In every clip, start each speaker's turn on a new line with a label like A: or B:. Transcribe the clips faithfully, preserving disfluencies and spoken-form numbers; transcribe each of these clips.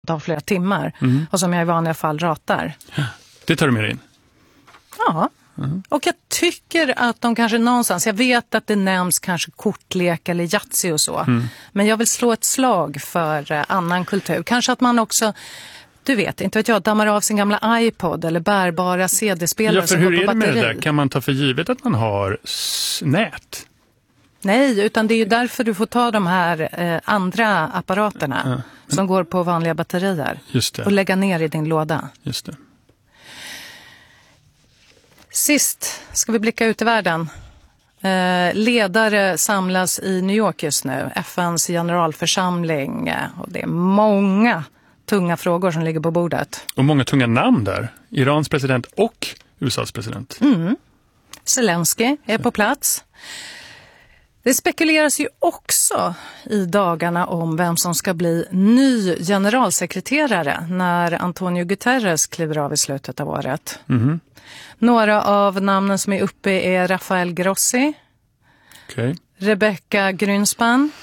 A: av flera timmar
B: Mm.
A: och som jag i vanliga fall ratar.
B: Det tar du med in?
A: Ja, mm. och jag tycker att de kanske någonstans, jag vet att det nämns kanske kortlek eller Yatzy och så, mm. men jag vill slå ett slag för eh, annan kultur. Kanske att man också, du vet, inte vet jag, dammar av sin gamla iPod eller bärbara C D-spelare.
B: Ja, för
A: som
B: hur
A: går på
B: är det med
A: batteri.
B: det där? Kan man ta för givet att man har s- nät?
A: Nej, utan det är ju därför du får ta de här eh, andra apparaterna
B: Ja.
A: som går på vanliga batterier
B: Just det.
A: och lägga ner i din låda.
B: Just det.
A: Sist ska vi blicka ut i världen. Eh, ledare samlas i New York just nu, F N:s generalförsamling, eh, och det är många tunga frågor som ligger på bordet.
B: Och många tunga namn där. Irans president och U S A:s president.
A: Mm. Zelensky är på plats. Det spekuleras ju också i dagarna om vem som ska bli ny generalsekreterare när Antonio Guterres kliver av i slutet av året.
B: Mm.
A: Några av namnen som är uppe är Rafael Grossi,
B: Okay.
A: Rebecca Grynspan,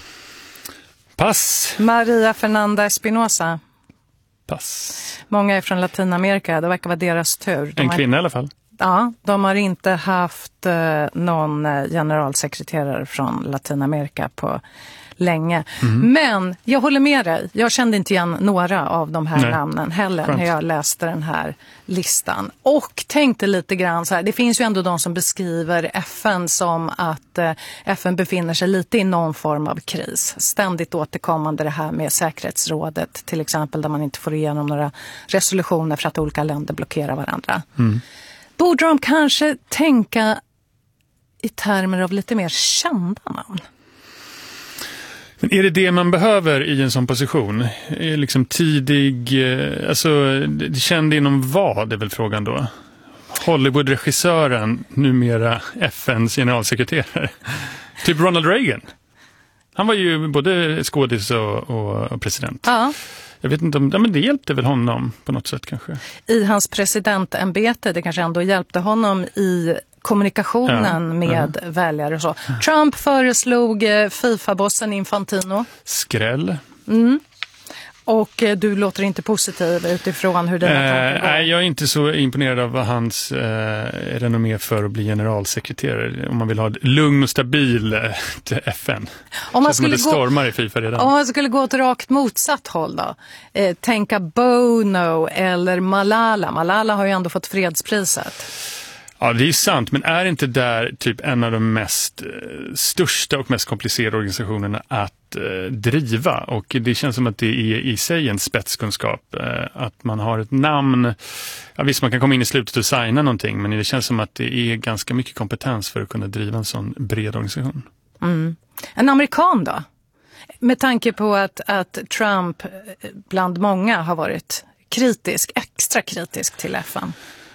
B: Pass.
A: Maria Fernanda Espinosa.
B: Pass.
A: Många är från Latinamerika, det verkar vara deras tur. De
B: En
A: har,
B: kvinna i alla fall.
A: ja, de har inte haft eh, någon generalsekreterare från Latinamerika på länge. Mm. Men jag håller med dig, jag kände inte igen några av de här Nej. namnen heller Skönt. när jag läste den här listan. Och tänkte lite grann så här, det finns ju ändå de som beskriver F N som att eh, F N befinner sig lite i någon form av kris. Ständigt återkommande det här med säkerhetsrådet till exempel, där man inte får igenom några resolutioner för att olika länder blockerar varandra. Mm. Borde de kanske tänka i termer av lite mer kända namn?
B: Men är det det man behöver i en sån position? Är liksom tidig, alltså det kände inom vad är väl frågan då? Hollywood-regissören, numera F N:s generalsekreterare. Typ Ronald Reagan. Han var ju både skådis och, och president.
A: Ja.
B: Jag vet inte om ja, men det hjälpte väl honom på något sätt kanske.
A: I hans presidentämbete, det kanske ändå hjälpte honom i kommunikationen ja, med ja. väljare och så. Trump föreslog FIFA-bossen Infantino.
B: Skräll.
A: Mm. Och eh, du låter inte positiv utifrån hur det här
B: eh, Nej, jag är inte så imponerad av hans eh, renommé för att bli generalsekreterare. Om man vill ha ett lugn och stabil eh, F N. Om man, skulle gå, stormar i FIFA redan.
A: om man skulle gå åt rakt motsatt håll då. Eh, tänka Bono eller Malala. Malala har ju ändå fått fredspriset.
B: Ja, det är sant, men är inte där typ en av de mest eh, största och mest komplicerade organisationerna att eh, driva? Och det känns som att det är i sig en spetskunskap. Eh, att man har ett namn, ja, visst man kan komma in i slutet och signa någonting, men det känns som att det är ganska mycket kompetens för att kunna driva en sån bred organisation.
A: Mm. En amerikan då? Med tanke på att, att Trump bland många har varit kritisk, extra kritisk till F N.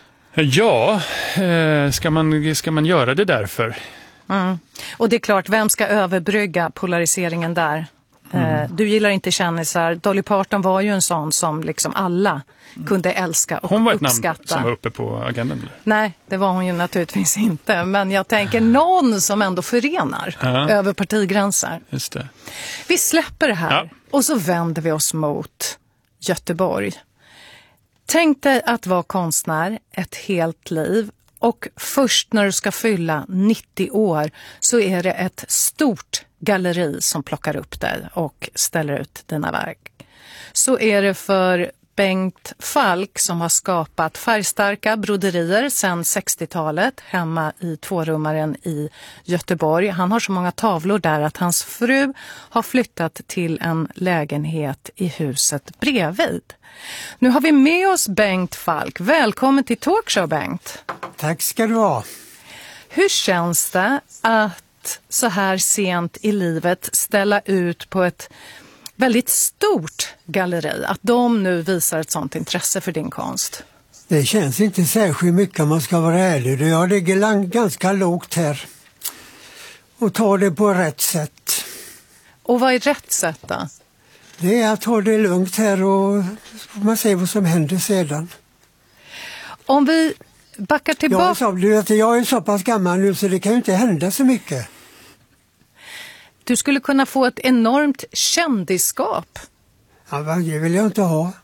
B: Ja, ska man, ska man göra det därför?
A: Mm. Och det är klart, vem ska överbrygga polariseringen där? Mm. Du gillar inte kändisar. Dolly Parton var ju en sån som liksom alla kunde älska och uppskatta.
B: Hon var ett namn som var uppe på agendan? Eller?
A: Nej, det var hon ju naturligtvis inte. Men jag tänker någon som ändå förenar ja. över partigränser.
B: Just det.
A: Vi släpper det här
B: ja.
A: och så vänder vi oss mot Göteborg. Tänk dig att vara konstnär ett helt liv och först när du ska fylla nittio år så är det ett stort galleri som plockar upp dig och ställer ut dina verk. Så är det för Bengt Falk som har skapat färgstarka broderier sedan sextiotalet hemma i tvårummaren i Göteborg. Han har så många tavlor där att hans fru har flyttat till en lägenhet i huset bredvid. Nu har vi med oss Bengt Falk. Välkommen till Talkshow, Bengt.
C: Tack ska du ha.
A: Hur känns det att så här sent i livet ställa ut på ett väldigt stort galleri? Att de nu visar ett sånt intresse för din konst?
C: Det känns inte särskilt mycket om man ska vara ärlig. Jag ligger ganska lågt här och tar det på rätt sätt.
A: Och vad är rätt sätt då?
C: Det är att ha det lugnt här och man ser vad som händer sedan.
A: Om vi backar tillbaka...
C: Jag, så, du vet, jag är så pass gammal nu så det kan ju inte hända så mycket.
A: Du skulle kunna få ett enormt kändisskap.
C: Ja, det vill jag inte ha.